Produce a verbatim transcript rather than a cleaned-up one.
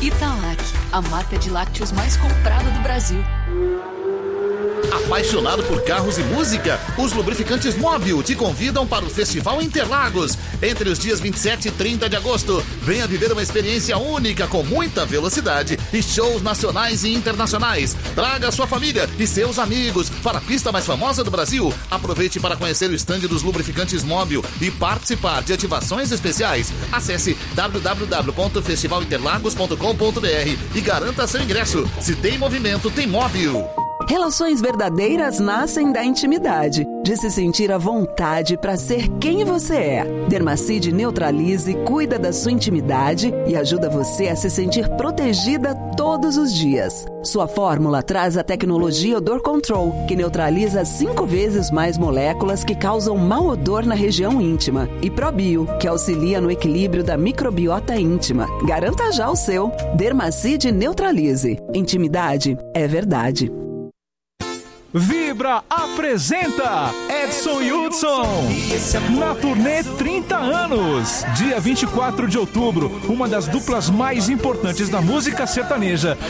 Italac, a marca de lácteos mais comprada do Brasil. Apaixonado por carros e música? Os lubrificantes Móbil te convidam para o Festival Interlagos. Entre os dias vinte e sete e trinta de agosto, venha viver uma experiência única com muita velocidade e shows nacionais e internacionais. Traga a sua família e seus amigos para a pista mais famosa do Brasil. Aproveite para conhecer o estande dos lubrificantes Móbil e participar de ativações especiais. Acesse w w w ponto festival interlagos ponto com ponto b r e garanta seu ingresso. Se tem movimento, tem Móbil. Relações verdadeiras nascem da intimidade, de se sentir à vontade para ser quem você é. Dermacide Neutralize cuida da sua intimidade e ajuda você a se sentir protegida todos os dias. Sua fórmula traz a tecnologia Odor Control, que neutraliza cinco vezes mais moléculas que causam mau odor na região íntima. E Probio, que auxilia no equilíbrio da microbiota íntima. Garanta já o seu. Dermacide Neutralize. Intimidade é verdade. Vibra apresenta Edson e Hudson na turnê trinta anos. Dia vinte e quatro de outubro, uma das duplas mais importantes da música sertaneja